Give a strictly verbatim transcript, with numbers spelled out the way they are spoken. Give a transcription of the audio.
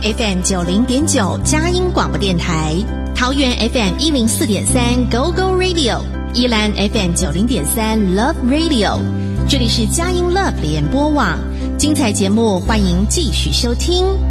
F M 九零点九佳音广播电台，桃园 F M 一零四点三 Go Go Radio， 宜兰 F M 九零点三 Love Radio， 这里是佳音 Love 联播网，精彩节目欢迎继续收听。